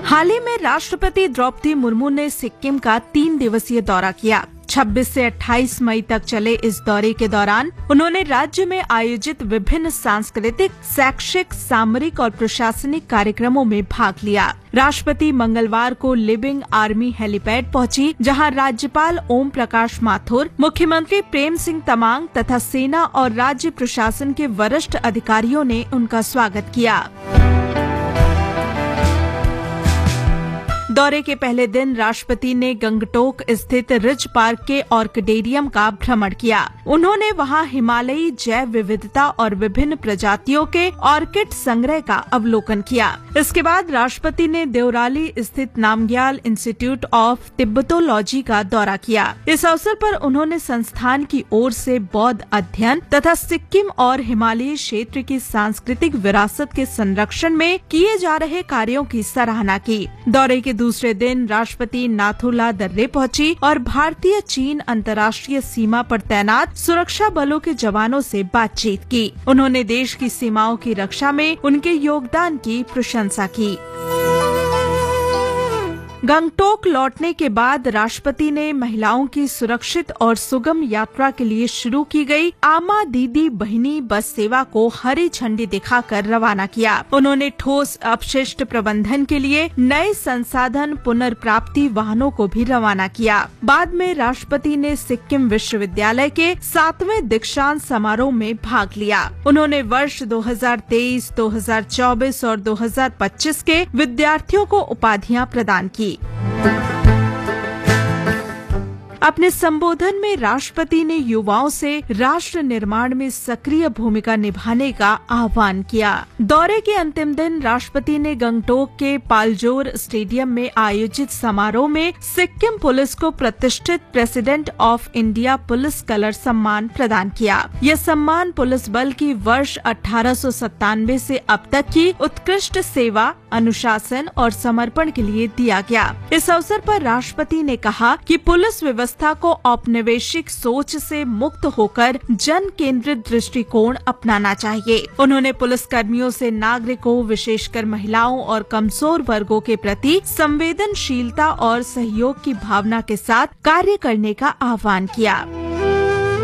हाल ही में राष्ट्रपति द्रौपदी मुर्मू ने सिक्किम का 3 दिवसीय दौरा किया। 26 से 28 मई तक चले इस दौरे के दौरान उन्होंने राज्य में आयोजित विभिन्न सांस्कृतिक, शैक्षिक, सामरिक और प्रशासनिक कार्यक्रमों में भाग लिया। राष्ट्रपति मंगलवार को लिविंग आर्मी हेलीपैड पहुंची, जहां राज्यपाल ओम प्रकाश माथुर, मुख्यमंत्री प्रेम सिंह तमांग तथा सेना और राज्य प्रशासन के वरिष्ठ अधिकारियों ने उनका स्वागत किया। दौरे के पहले दिन राष्ट्रपति ने गंगटोक स्थित रिज पार्क के ऑर्किडेरियम का भ्रमण किया। उन्होंने वहां हिमालयी जैव विविधता और विभिन्न प्रजातियों के ऑर्किड संग्रह का अवलोकन किया। इसके बाद राष्ट्रपति ने देवराली स्थित नामग्याल इंस्टीट्यूट ऑफ तिब्बतोलॉजी का दौरा किया। इस अवसर पर उन्होंने संस्थान की ओर से बौद्ध अध्ययन तथा सिक्किम और हिमालयी क्षेत्र की सांस्कृतिक विरासत के संरक्षण में किए जा रहे कार्यों की सराहना की। दौरे के दूसरे दिन राष्ट्रपति नाथुला दर्रे पहुंची और भारतीय चीन अंतर्राष्ट्रीय सीमा पर तैनात सुरक्षा बलों के जवानों से बातचीत की। उन्होंने देश की सीमाओं की रक्षा में उनके योगदान की प्रशंसा की। गंगटोक लौटने के बाद राष्ट्रपति ने महिलाओं की सुरक्षित और सुगम यात्रा के लिए शुरू की गई आमा दीदी बहिनी बस सेवा को हरी झंडी दिखाकर रवाना किया। उन्होंने ठोस अपशिष्ट प्रबंधन के लिए नए संसाधन पुनर्प्राप्ति वाहनों को भी रवाना किया। बाद में राष्ट्रपति ने सिक्किम विश्वविद्यालय के 7वें दीक्षांत समारोह में भाग लिया। उन्होंने वर्ष 2023, 2024 और 2025 के विद्यार्थियों को उपाधियां प्रदान की। अपने संबोधन में राष्ट्रपति ने युवाओं से राष्ट्र निर्माण में सक्रिय भूमिका निभाने का आह्वान किया। दौरे के अंतिम दिन राष्ट्रपति ने गंगटोक के पालजोर स्टेडियम में आयोजित समारोह में सिक्किम पुलिस को प्रतिष्ठित president of India police colour सम्मान प्रदान किया। यह सम्मान पुलिस बल की वर्ष 1897 से अब तक की उत्कृष्ट सेवा, अनुशासन और समर्पण के लिए दिया गया। इस अवसर पर राष्ट्रपति ने कहा कि पुलिस व्यवस्था को औपनिवेशिक सोच से मुक्त होकर जन केंद्रित दृष्टिकोण अपनाना चाहिए। उन्होंने पुलिस कर्मियों से नागरिकों, विशेषकर महिलाओं और कमजोर वर्गों के प्रति संवेदनशीलता और सहयोग की भावना के साथ कार्य करने का आह्वान किया।